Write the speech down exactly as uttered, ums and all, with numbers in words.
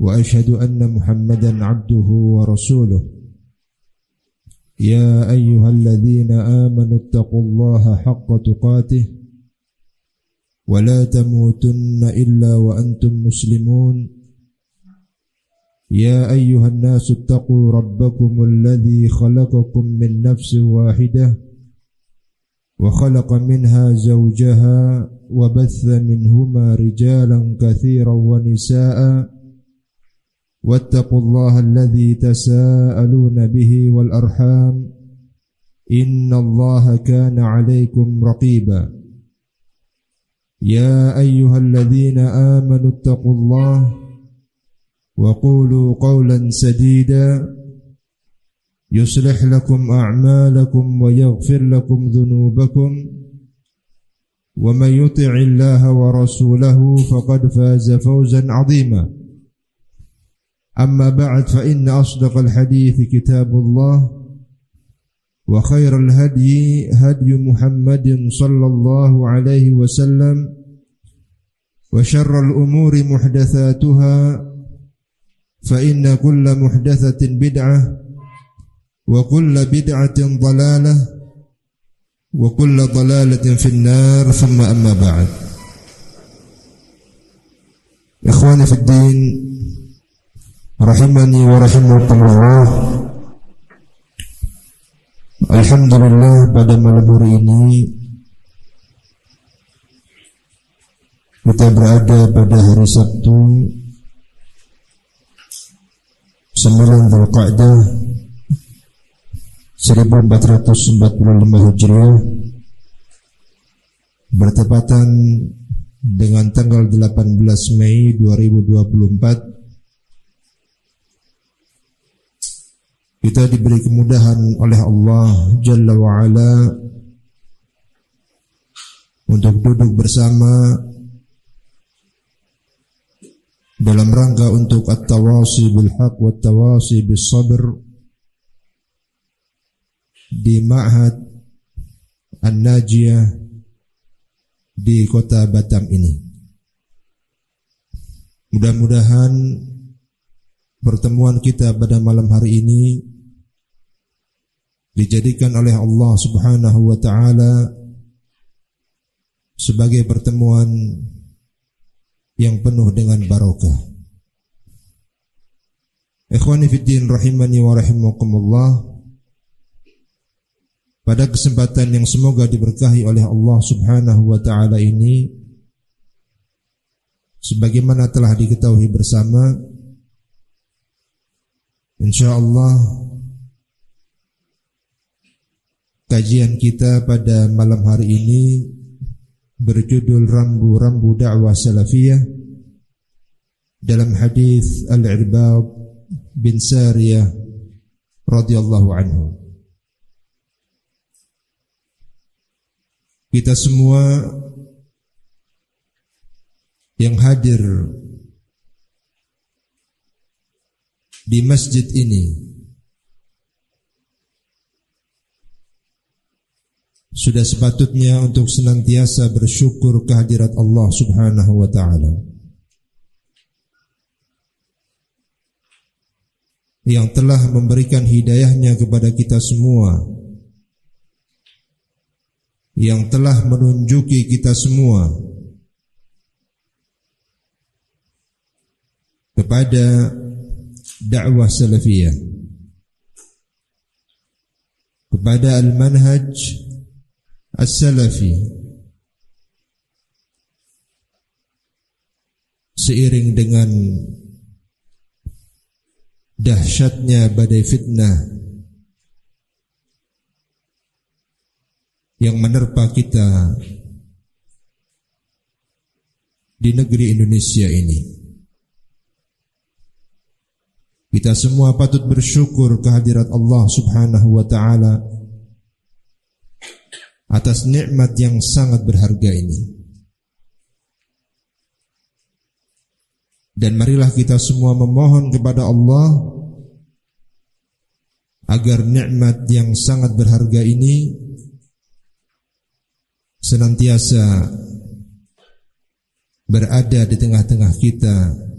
وأشهد أن محمدا عبده ورسوله يا أيها الذين آمنوا اتقوا الله حق تقاته ولا تموتن إلا وأنتم مسلمون يا أيها الناس اتقوا ربكم الذي خلقكم من نفس واحدة وخلق منها زوجها وبث منهما رجالا كثيرا ونساء واتقوا الله الذي تساءلون به والأرحام إن الله كان عليكم رقيبا يا أيها الذين آمنوا اتقوا الله وقولوا قولا سديدا يصلح لكم أعمالكم ويغفر لكم ذنوبكم ومن يطع الله ورسوله فقد فاز فوزا عظيما أما بعد فإن أصدق الحديث كتاب الله وخير الهدي هدي محمد صلى الله عليه وسلم وشر الأمور محدثاتها فإن كل محدثة بدعة وكل بدعة ضلالة وكل ضلالة في النار ثم أما بعد إخواني في الدين rahimani wa rahimakumullah. Alhamdulillah, pada malam hari ini kita berada pada hari Sabtu sembilan Dzulqa'dah seribu empat ratus empat puluh lima Hijriah, bertepatan dengan tanggal delapan belas Mei dua ribu dua puluh empat. Kita diberi kemudahan oleh Allah Jalla wa'ala untuk duduk bersama dalam rangka untuk at-tawasi bil haq wa at-tawasi bis sabr di Ma'had An-Najiyah di kota Batam ini. Mudah-mudahan pertemuan kita pada malam hari ini dijadikan oleh Allah Subhanahu wa ta'ala sebagai pertemuan yang penuh dengan barokah. Ikhwani fiddin rahimani wa rahimakumullah. Pada kesempatan yang semoga diberkahi oleh Allah Subhanahu wa ta'ala ini, sebagaimana telah diketahui bersama, insyaallah kajian kita pada malam hari ini berjudul Rambu-rambu dakwah salafiyah dalam hadis Al-Irbad bin Sariyah radhiyallahu anhu. Kita semua yang hadir di masjid ini sudah sepatutnya untuk senantiasa bersyukur kehadirat Allah Subhanahu wa ta'ala yang telah memberikan hidayahnya kepada kita semua, yang telah menunjuki kita semua kepada dakwah salafiyah, kepada al-manhaj as-salafi, seiring dengan dahsyatnya badai fitnah yang menerpa kita di negeri Indonesia ini. Kita semua patut bersyukur kehadirat Allah Subhanahu wa ta'ala atas nikmat yang sangat berharga ini. Dan marilah kita semua memohon kepada Allah agar nikmat yang sangat berharga ini senantiasa berada di tengah-tengah kita